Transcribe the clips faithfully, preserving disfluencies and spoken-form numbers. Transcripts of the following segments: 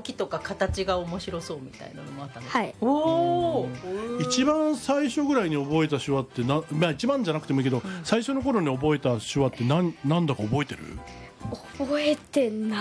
きとか形が面白そうみたいなのもあったの。 はい。 おお。 一番最初ぐらいに覚えた手話ってな、まあ一番じゃなくてもいいけど、うん、最初の頃に覚えた手話ってなんなんだか覚えてる？ 覚えてない。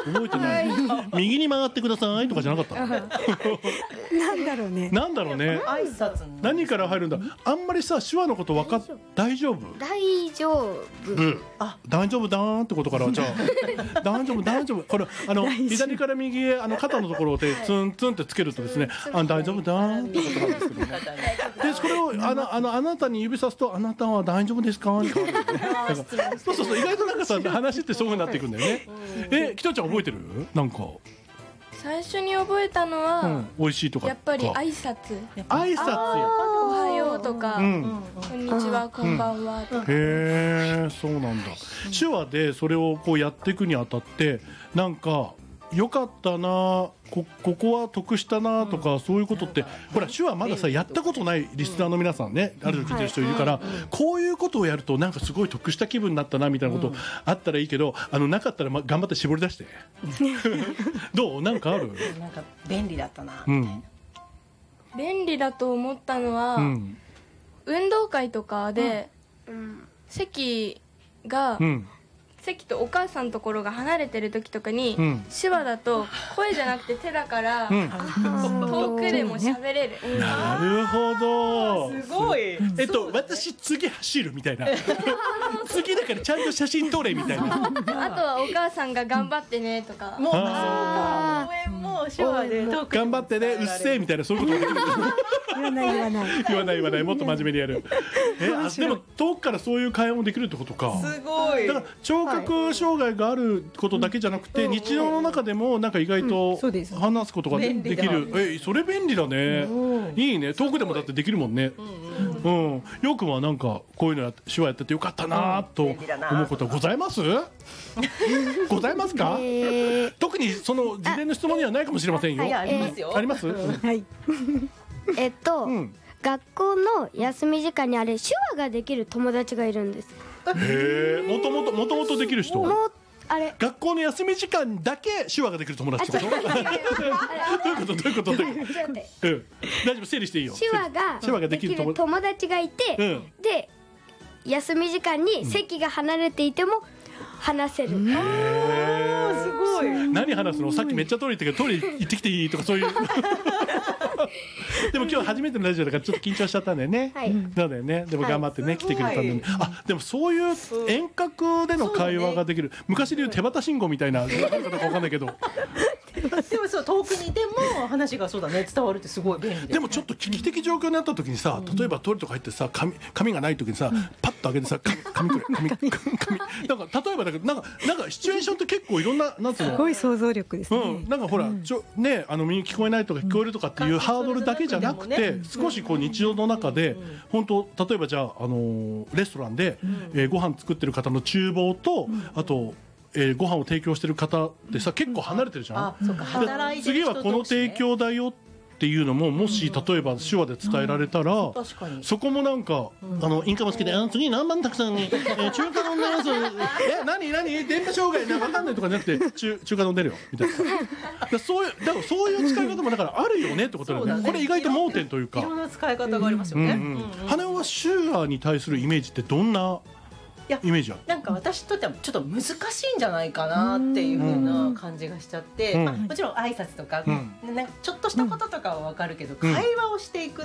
覚えてない。右に曲がってくださいとかじゃなかったの？ なんだろうね。 なんだろうね。 挨拶何から入るんだ。あんまりさ手話のこと分かっ大丈夫？ 大丈夫。 あ、大丈夫だーんってことからじゃあ大丈夫大丈夫。これあの左から右へあの肩のところでツンツンってつけるとですね、あ大丈夫だーんってことなんですけどね。でそれをあのあのあなたに指さすとあなたは大丈夫ですか？に変わるんですね。そうそうそう意外となんかさ話ってそういう風になっていくんだよね。え、きとちゃん覚えてる？なんか最初に覚えたのは、うん、 美味しいとかやっぱり挨拶挨拶おはようとか、うん、こんにちはこんばんはとか、 うん、へえそうなんだ、うん、手話でそれをこうやっていくにあたってなんかよかったな こ, ここは得したなとか、うん、そういうことってほら手話まださやったことないリスナーの皆さんね、うん、ある時聞いてる人いるから、はい、こういうことをやるとなんかすごい得した気分になったなみたいなことあったらいいけど、あのなかったら、ま、頑張って絞り出してどうなんかある？ なんか便利だったな、 うん、便利だと思ったのは、うん、運動会とかで、うん、席が、うん席とお母さんのところが離れてる時とかに、うん、手話だと声じゃなくて手だから、うん、遠くでも喋れる、 うん、なるほどすごいえっと私次走るみたいな次だからちゃんと写真撮れみたいなあとはお母さんが頑張ってねとかもうあ応援も手話で頑張ってねうっせーみたいなそういうことができる言わない言わない言わない言わないもっと真面目にやるえあでも遠くからそういう会話もできるってことかすごいだから聴覚障害があることだけじゃなくて、はい、日常の中でもなんか意外と話すことが で, できるえそれ便利だねいいね遠くでもだってできるもんねうん、うん、よくはなんかこういうのや手話やっててよかったなと思うことはございますございますか、えー、特にその事前の質問にはないかもしれませんよ、 はい、ありますよ、 あります、 はいえっと、うん、学校の休み時間にあれ手話ができる友達がいるんです。 へえもともともともとできる人もあれ学校の休み時間だけ手話ができる友達ってことどういうことどういうことどういうこと、うん、大丈夫整理していいよ手話ができる友達がいて、うん、で休み時間に席が離れていても話せる、うん、 へーすごい何話すのさっきめっちゃトイレ行ってトイレ行ってきていいとかそういうでも今日初めてのラジオだからちょっと緊張しちゃったんだよね、はい、そうだよねでも頑張ってね、はい、来てくれたんだよねあでもそういう遠隔での会話ができる、ね、昔でいう手旗信号みたいな何かどうか分かんないけどでもそう遠くにいても話がそうだね伝わるってすごい便利です、ね、 でもちょっと危機的状況になった時にさ例えばトイレとか入ってさ 紙, 紙がない時にさ、うん、パッと開けてさ紙くれ紙紙なんか例えばだけどなんかなんかシチュエーションって結構いろんななんつうのすごい想像力ですね、 うん、なんかほら、うん、ちょねあの耳聞こえないとか聞こえるとかっていうハードルだけじゃなくて、ね、少しこう日常の中で、うん、本当例えばじゃあ、あのー、レストランで、うんえー、ご飯作ってる方の厨房と、うん、あとえー、ご飯を提供してる方ってさ結構離れてるじゃん、うん、あそうか働いてる人同士ね、次はこの提供だよっていうのももし例えば手話で伝えられたら、うん、確かにそこもなんか、うん、あのインカムつけてあ次何番たくさんに、えー、中華丼のやつえ何何電波障害な分かんないとかじゃなくて中中華丼出るよみたいなだそういうだからそういう使い方もだからあるよねってことだよ ね, ねこれ意外と盲点というかいろんな使い方がありますよね、うんうんうん、 羽男は手話に対するイメージってどんなイメージはなんか私とってはちょっと難しいんじゃないかなっていう風な感じがしちゃって、うんまあ、もちろん挨拶とか、うん、なんかちょっとしたこととかは分かるけど、うん、会話をしていくって、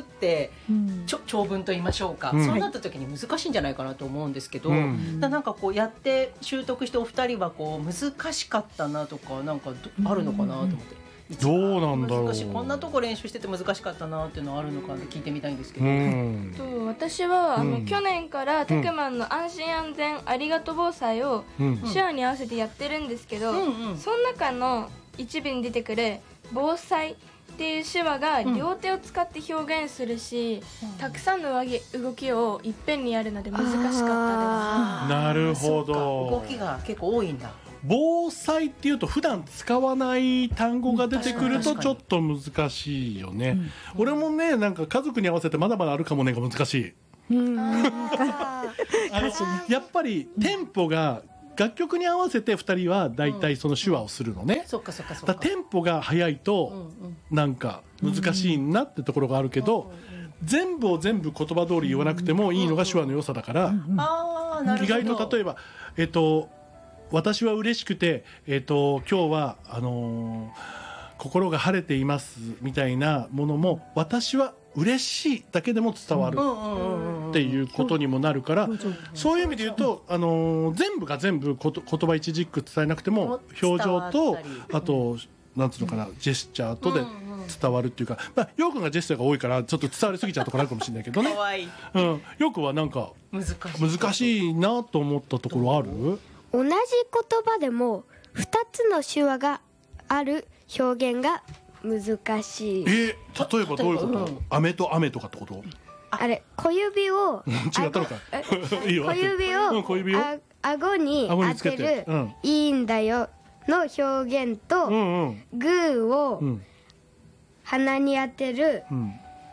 うん、ちょ長文と言いましょうか、うん、そうなった時に難しいんじゃないかなと思うんですけど、うん、だなんかこうやって習得してお二人はこう難しかったなとかなんかあるのかなと思って、うんどうなんだろう難しいこんなとこ練習してて難しかったなっていうのはあるのかって聞いてみたいんですけど、 うん、と私は、うん、あの去年からたくまんの安心安全ありがとう防災を手話に合わせてやってるんですけど、うんうん、その中の一部に出てくる防災っていう手話が両手を使って表現するし、うん、たくさんの動きをいっぺんにやるので難しかったです。 なるほど動きが結構多いんだ。 防災っていうと普段使わない単語が出てくるとちょっと難しいよね、うん、俺もねなんか家族に合わせてまだまだあるかもねが難しい、うん、あのやっぱりテンポが楽曲に合わせてふたりはだいたいその手話をするのね、 そっかそっかそっか。 だテンポが速いとなんか難しいなってところがあるけど、全部を全部言葉通り言わなくてもいいのが手話の良さだから、 あーなるほど。 意外と例えばえっと私は嬉しくてえっと今日はあのー心が晴れていますみたいなものも私は嬉しいだけでも伝わるっていうことにもなるから、そういう意味で言うと、あのー全部が全部こと言葉一軸伝えなくても表情とあとなんつうのかなジェスチャーとで伝わるっていうか、まあヨウ君がジェスチャーが多いからちょっと伝わりすぎちゃうところあるかもしれないけどね。 かわいい。 うん、ヨウ君はなんか難しい難しいなと思ったところある？ 同じ言葉でもふたつの手話がある表現が難しい。 えー、例えばどういうこと？飴と雨とかってこと？ あれ小指を違ったのかいいよ。 小指をうん小指をあ顎に顎につけ当てるてうん 「いいんだよ」の表現と、 うんうんグーをうん鼻に当てるうん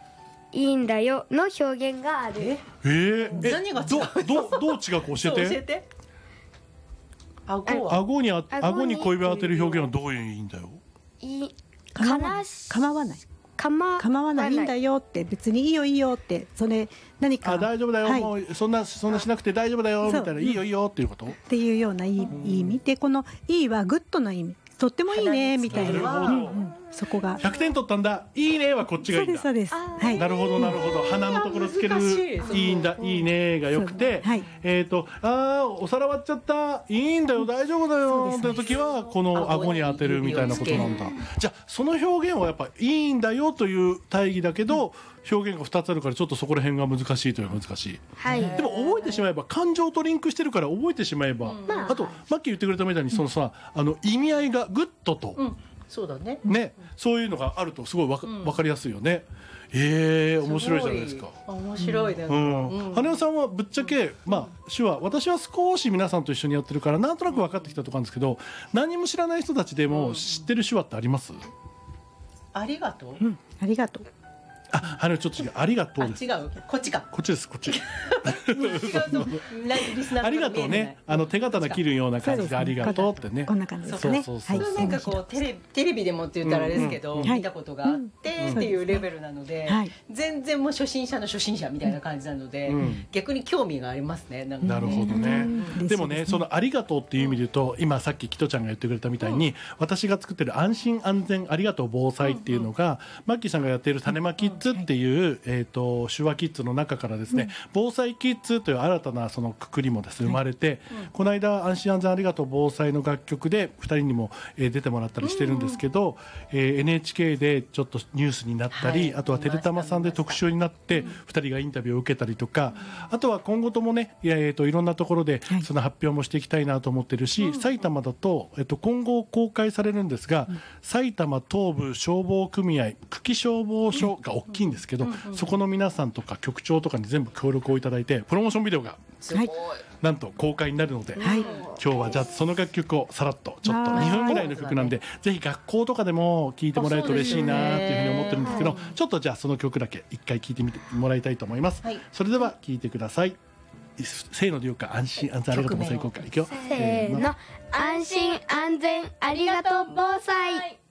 「いいんだよ」の表現がある。 ええー、え何が違うどどどう違うか教そうえて。 教えて。顎は顎にあ顎に顎に小指を当てる表現はどういう意味だよ。 い構わ悲し構わない構構わないいいんだよって別にいいよいいよってそれ何かあ大丈夫だよ、 はいもうそんなそんなしなくて大丈夫だよみそうたいな、いいよいいよっていうこと。 っていうようないいいい意味でこの「いい」はグッドな意味とってもいいねみたいな、 なるほどうんうんそこがひゃくてん取ったんだいいねはこっちがそいういんだ。 ですそうですあーはいなるほどなるほど、鼻のところつける難しいいいんだいいねがよくて、 そうはいえっ、とあーお皿割っちゃったいいんだよ大丈夫だよそうですって時はこの顎に当てるみたいなことなんだ。じゃあその表現はやっぱいいんだよという大義だけど、表現がふたつあるからちょっとそこら辺が難しいというか難しい。 はいでも覚えてしまえば感情とリンクしてるから覚えてしまえば、 まああとマッキー言ってくれたみたいにそのさ、あの意味合いがグッドと、 うんそうだね。 ね、そういうのがあるとすごいわか,、わかりやすいよね。えー、面白いじゃないですか。 ごい面白いね。 うんうん羽男さんはぶっちゃけ、まあ、手話私は少し皆さんと一緒にやってるからなんとなく分かってきたところなんですけど、何も知らない人たちでも知ってる手話ってあります？ ありがとう。 うんありがとうあ、羽男ちょっと違う、ありがとうです。 あ違うこっちか。 こっちですこっち。 違うとラリスナーありがとうね。あの手刀切るような感じでありがとうってね。 こんな感じですねそうそうそうはいなんかこうテレテレビでもって言ったらあれですけど、 うん見たことがあってっていうレベルなので、 はい全然もう初心者の初心者みたいな感じなので、 うん逆に興味がありますね。なんかねなるほどね。 うんでもね、そのありがとうっていう意味で言うと、今さっきキトちゃんが言ってくれたみたいに、私が作ってる安心安全ありがとう防災っていうのが、マッキーさんがやっている種まキッズっていう、えっと手話キッズの中からですね、防災キッズという新たなそのくくりもですね生まれて、この間安心安全ありがとう防災の楽曲でふたりにもえー出てもらったりしてるんですけど、えー エヌエイチケー でちょっとニュースになったり、 はいあとはテレタマさんで特集になってふたりがインタビューを受けたりとか、あとは今後ともねいや、えー、といろんなところではいその発表もしていきたいなと思ってるし、埼玉だと、えっと、今後公開されるんですが、埼玉東部消防組合久喜消防署が大きいんですけど、そこの皆さんとか局長とかに全部協力をいただいてプロモーションビデオがすごい。 なんと公開になるので、 はい今日はじゃあその楽曲をさらっとちょっとはいにふんぐらいの曲なんで、ぜひ学校とかでも聴いてもらえると嬉しいなっていうふうに思ってるんですけど、ちょっとじゃあその曲だけ一回聴いてみてもらいたいと思います、 はいそれでは聴いてください。せーので言うか安心安全ありがとうございこうかいくよせーの安心安全ありがとう防災。